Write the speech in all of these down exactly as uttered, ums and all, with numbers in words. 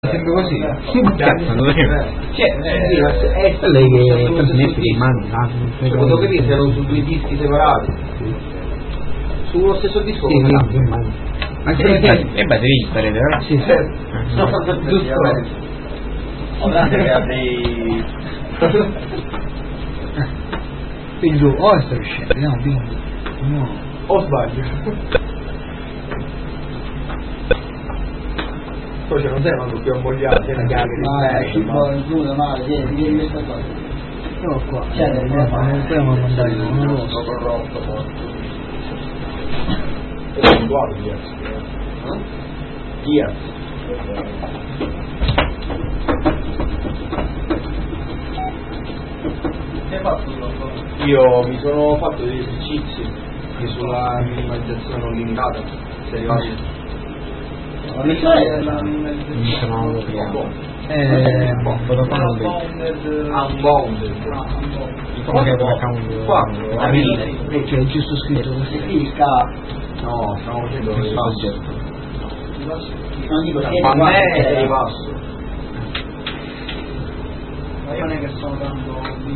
sempre così. Cazzo, non è. Cioè, è lei che tanto niente che manca. Secondo che erano su due dischi separati. Su uno stesso disco sì, come sì, ma che è batterista, vero? Sì, certo. Giusto. Guardate che ha dei. Quindi tu o stai uscendo, no, no. O sbaglio. Poi non sei quando più ammogliato, sei una gaga di Ma poi giù, male, vieni, vieni questa cosa. No, qua. C'è del mio non dobbiamo mandare non lo so. corrotto poi. È uguale Diaz. Diaz. Che hai fatto tu? Io mi sono fatto degli esercizi che sulla minimalizzazione non limitata. Sei arrivato. Ma mi sai la Mi sono Eh, boh, quello qua non vedo. Unbounded. Come che account? Qua, la vita. Cioè, è giusto scritto così. Sì, scappa. No, stiamo facendo il passo. Non dico che Ma a me è ripasso. Ma io non è che sono tanto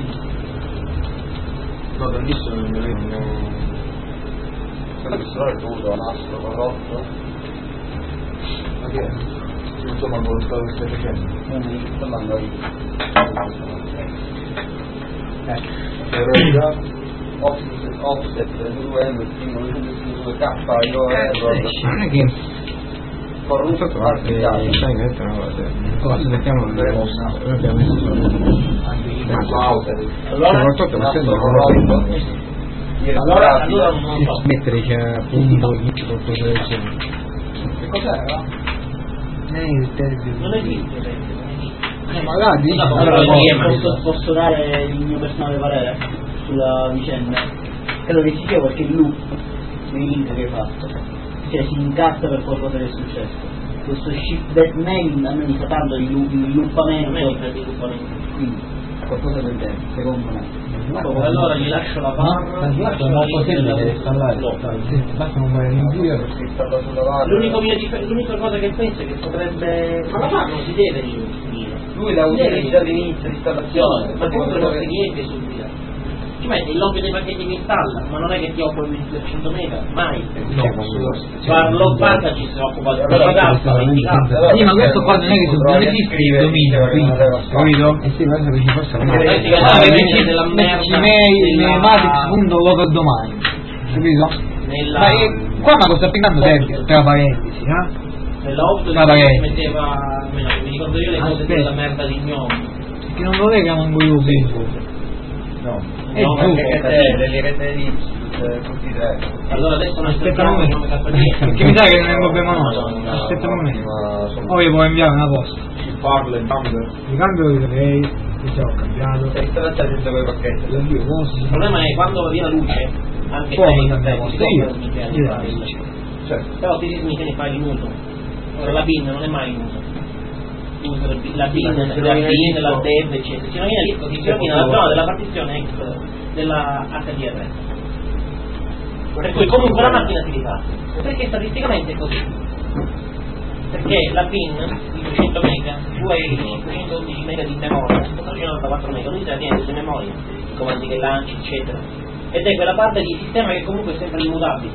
No, tantissimo non mi vedo. quello che sono è tutto, nastro, corrotto. Ma che è? Insomma, con quello che stai facendo. Non mi sto andando lì. Però già Offset, offset, due M, due K, io error. Non è che Corrutto, sai che è una cosa. Cosa mettiamo noi abbiamo messo solo. Allora, soprattutto nastro, questo corrotto. Allora, allora non so. mettere c'è punto inizio qualcosa del genere. Che cos'era? non esiste. Eh, magari Allora, allora, posso, posso dare il mio personale parere sulla vicenda? Credo che ci sia qualche loop nei link che hai fatto, cioè si incassa per qualcosa che è successo. Questo shift that name a me mi sta tanto di loop, di loopamento, quindi qualcosa del genere, secondo me. Allora gli lascio la barra. è molto semplice installare. Basta non fare l'invio. L'unico mio dif- l'unica cosa che penso è che potrebbe. Ma la barra non si deve riunire. Lui l'ha utilizzato all'inizio di installazione. Ma comunque non fai niente subito. Ci metti il log dei pacchetti che installa, ma non è che ti occupa di cento mega, mai. No, Parlo basta ci si occupa di sì, ma questo qua non è che non esiste il dominio, quindi, capito? Eh sì, penso che ci fosse una della merda matrix punto local domain, capito? Nella Ma eh, qua una cosa applicando sempre, tra parentesi, eh? nella otto si metteva, almeno mi ricordo io le cose della merda di gnomi. Che non lo lega manco io Facebook. No, è no, giusto, delle rete di tutti tre. Allora adesso non aspetta un momento, perché mi sa che non è un problema nostro. Aspetta un momento. Poi può inviare una posta. Il farlo, il cambio. Il cambio lo direi, che già ho cambiato. Sei stata senza quei pacchetti. Il problema è quando viene la luce, anche poi se mandare la posta io. Cioè, però ti mi tieni fare in uso. Ora la bin non è mai in uso. La bin, la bin, la dev, eccetera. Si nomina disco, si nomina la zona della partizione ex della H D R. Per cui comunque la macchina si riparte. Perché statisticamente è così. Perché la pin di duecento mega, tu hai cinquecentoundici mega di memoria, quattrocentonovantaquattro mega, lui te la tiene sulle memorie, i comandi che lanci, eccetera. Ed è quella parte di sistema che comunque è sempre immutabile.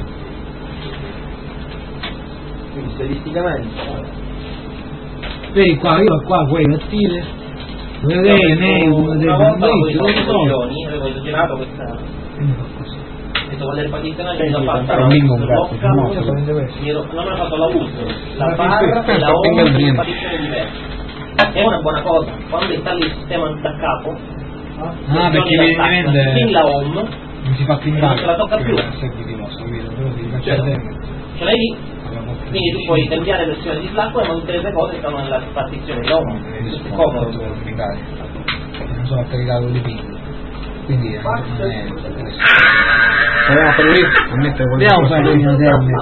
Quindi statisticamente vedi qua, io qua quelle attive vedete ne una volta con le soluzioni avevo esagerato questa detto con le partizionali mi sono fatta non me l'ho fatto la U la barra e la home in partizioni diverse. È una buona cosa quando installi il sistema da capo, ah perché evidentemente quindi la home non si fa più non se la tocca più, ce l'hai lì. Quindi tu puoi cambiare versione di Slackware ma tutte le tue cose stanno nella partizione di home. Questo è comodo. Non sono caricato di pin. Quindi non è proviamo a fare lì a mettere proviamo a fare lì.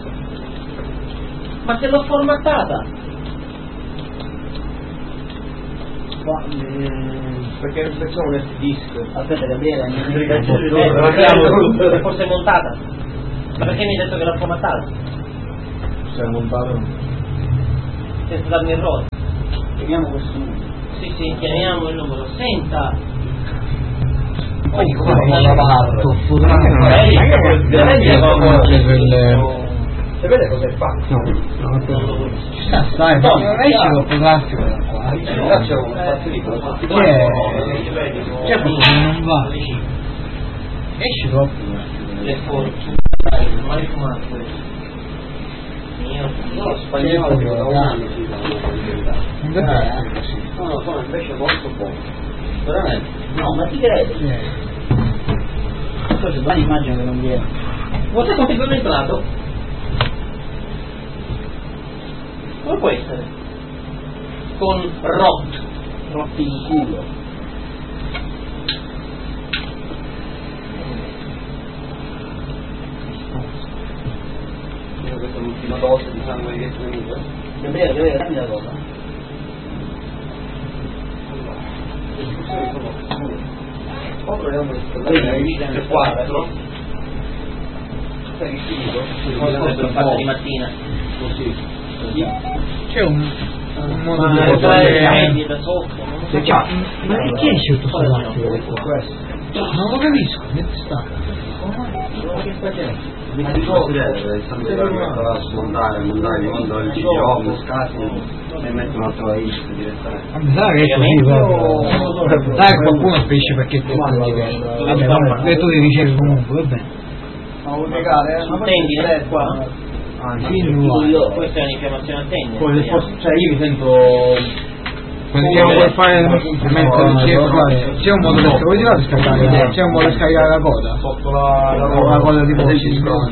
Ma se l'ho formattata perché facciamo un S disk. Aspetta Gabriele, forse è montata. Ma perché mi hai detto che l'ho formattata? Si è montato senza darmi errore. Chiamiamo questo numero. Sì, sì, chiamiamo il numero senza. Poi come lavato, Se vede cosa è fatto? No, no, ci sta, stai, ma esci lo fotografico da qua. C'è un spazio di cosa. C'è qualcosa che non va. Esci troppo. Le forze, mai fumato questo. Io No, spagnolo che da un anno si fa. Non deve essere così. No, no, sono invece molto buoni. Veramente. no, ma ti credo. Forse domani immagino che non viene. Guarda quanto è contemplato. Come può essere? Con rot. Troppi in culo. Io questa è l'ultima dose di sangue che è venuto. Gabriele, Gabriele, dammi la cosa. Poi proviamo a installare quattro. Sei finito? L'ho fatto di mattina. Così. C'è un, un modo Ma di le fare. medie da sotto, non lo so. Ma perché è scelto fotografico? Questo. Non lo capisco, metti sta. Che sta facendo? Ma di cosa sempre da smontare, montare quando il G P O scatti e metto un altro is direttamente. Ma mi sa che è così proprio. Dai che qualcuno spedisce perché tu non ti vedi. Vabbè, vabbè, tu devi ricevere comunque, va bene. Ma vuoi legare? Sul tendine, qua? Ah, sì, no. Questa è un'infiammazione al tendine. Poi le posso- cioè io mi sento Possiamo poi fare mentre c'è C'è un modo per vuoi tirare scaricare? C'è un modo per scaricare la coda? sotto la la La coda di voci. Non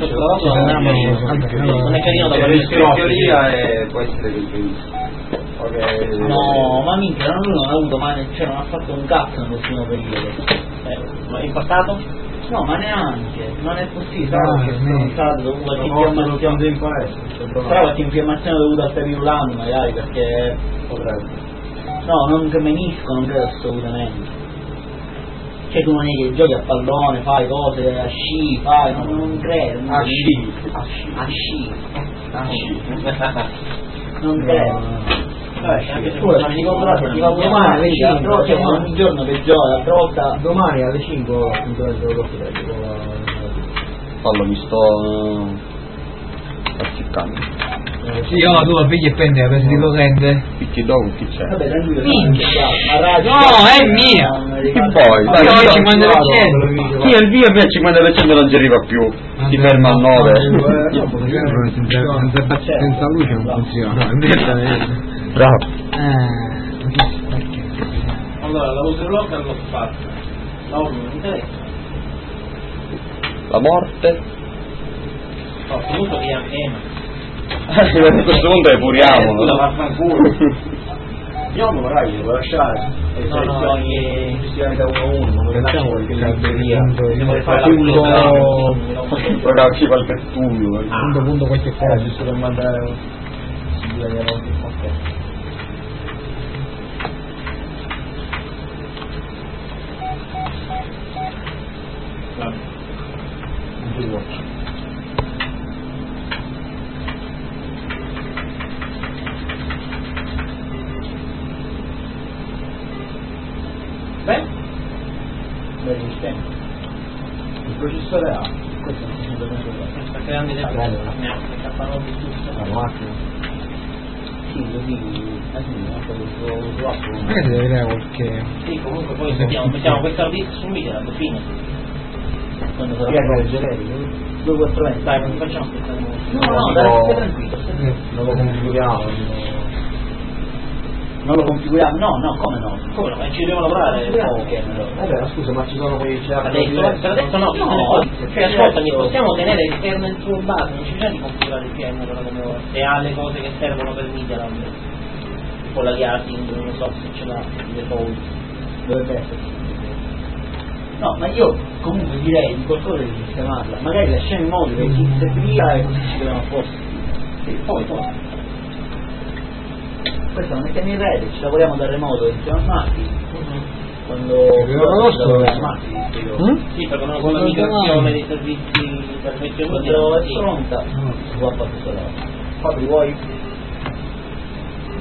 è carino da In guardare. teoria è- può essere che benissimo. No, ma minchia, non, non ha avuto mai, cioè non ha fatto un cazzo nell'ultimo periodo. Eh, ma è impattato? No, ma neanche, non è possibile, Ah, sai che sono no. stato dovuto all'infiammazione in palestra. Però qualche infiammazione dovuta al periulan magari perché potrebbe. No, non che menisco, non credo assolutamente. Cioè tu non è che giochi a pallone, fai cose, a sci, fai, non, non credo. non A credo. sci. A sci. A sci. Ah, sì. Non credo. Vabbè, anche se Scusa, non mi mi dico ricordo, domani non mi alle ricordo. cinque, però cioè, ogni giorno peggiore, l'altra volta domani alle cinque ho appunto il Fallo, mi sto azziccando. Sì, io la tua figlia e prende, per se ti lo rende. Picchi dopo chi c'è? Vabbè, tranquillo, Minchia. a radio. No, è mia. Che poi? Ma Dai, no, dai, cinquanta per cento. Sì, il via al cinquanta per cento non ci arriva più. Si ferma al nove. senza luce non funziona. Bravo. Eh, perché? Allora, la luce blocca l'ho fatta. La uno non mi interessa. La morte. No, comunque via Ema. A questo punto epuriamolo. Scusa, vaffanculo. Io non vorrei, devo lasciare. E No, no, selezioni cristiani da uno a uno, non le lascio perché le librerie. Devo fare la Punto- pulizia. Programmi qualche studio. Punto punto qualche Eh, cosa. giusto per mandare. Ok. Beh, Beh, resistente. Il processore ha. Questo non si deve sta creando idea. Bello. Ne ha capano di tutto. la macchina. Sì, lo dico. Ah sì, no, quello lo trovo. Magari deve avere qualche. Sì, comunque poi mettiamo, mettiamo questa notizia sul video alla fine. Quando sarà Piano pronto. generico. due quattro venti. Dai, non ti facciamo aspettare molto. No, no, dai, stai tranquillo. stai tranquillo. Non lo configuriamo. Non lo configuriamo? No, no, come no? Come no? Ma ci dobbiamo lavorare. Ok, allora scusa, ma ci sono quei Adesso, per adesso no, no, cioè ascoltami, possiamo tenere il kernel suo base, non ci bisogna di configurare il kernel ora come ora. Se ha le cose che servono per Media con la Yasing, non so se ce l'ha, le default. dovrebbe essere. No, ma io comunque direi di qualcosa di sistemarla. Magari lasciamo in modo che esiste via e così ci vediamo a posto. Sì, poi, poi. Questo lo mettiamo in rete, ci lavoriamo da remoto insieme a Marti. Quando conosco. lavoriamo a Marti, dico. Sì, perché non con la migrazione dei servizi per vecchio Quando è sì. pronta, si può fare questo lavoro. Fabri, vuoi?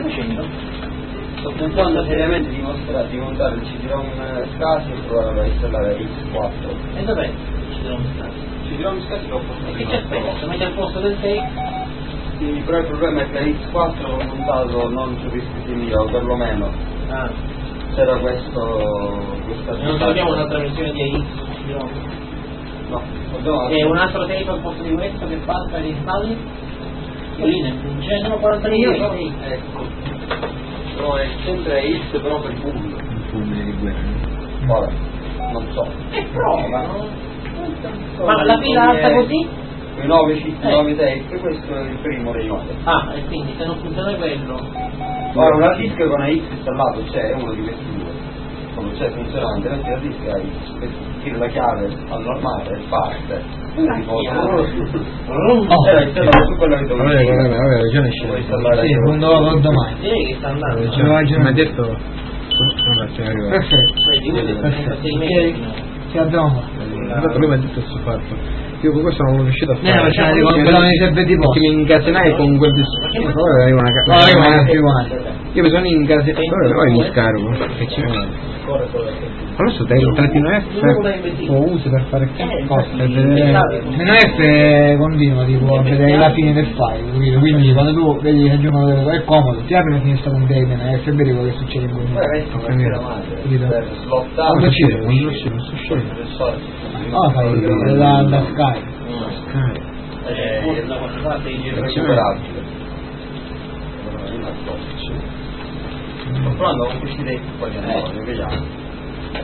facendo? Sto pensando seriamente di, mostrare, di montare il C D-ROM SCSI e provare a installare X quattro. E dov'è il C D-ROM SCSI? Il C D-ROM SCSI l'ho portato Che in ci alto. aspetta? Metti al posto del sei? Sì, però il problema è che X quattro l'ho montato non su dischi mio, o perlomeno Ah, c'era questo questa non troviamo un'altra versione di A X C D-ROM? no, abbiamo E un altro tape al posto di questo che passa e installi? Io lì ne ce ne sono quaranta milioni. ecco. No, è sempre X però per pool. Un fulmine di guerra. Ora, non so. E provano. Ma la fila alta così? I nove chip, Eh. nove tape, questo è il primo dei nove. Ah, e quindi se non funziona quello. Ora una disk con una X installato c'è, è uno di questi due. Quando c'è funzionante, metti la disk e la X, tiri la chiave al normale e parte. La chiave? Era installato su quello che dovevo Vabbè, dire. vabbè, vabbè, ragione Devo c'è. installare Sì, il- quando lo domani. Direi che sta andando. Cioè, mi ha detto... Non c'è arrivato. Perfetto. Vedi, uno trenta sei metri. Che abbiamo fatto? Esatto, lui mi ha detto questo fatto. Io con questo non l'ho riuscito a Noi fare. facciamo di quando mi serve di posto. Che mi incatenai con quel discorso. Poi arriva una No, arriva una ca- figurata. Io mi sono incatenato, poi mi scarico. Che ci vuole? Allora sto dai un trattino F lo usi per fare che cosa? Per vedere... Meno F è continua, tipo a vedere la fine del file, capito? Quindi quando tu vedi che aggiungono delle cose è comodo, ti apri una finestra con dei meno F e vedi quello che succede in quel Poi adesso Ho non c'è la capito. madre, Capito? per slottare. Quando uscire? Quando uscire? Non so scendere. Per solito. Ah, fai da, da Sky. Eh, Da qualche parte in giro. recuperabile. Sto provando con questi dei poi andiamo, vediamo.